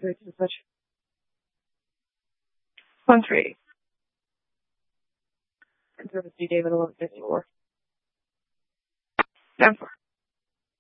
foods and such. 1-3. Conservancy David 1154. Down 4.